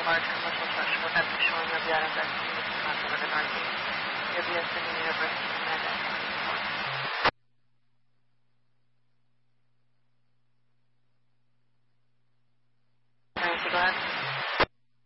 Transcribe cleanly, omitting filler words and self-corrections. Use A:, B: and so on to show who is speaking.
A: a large commercial structure will not be showing of the Adam Beck community concept of an RV. You'll be attending University of Canada.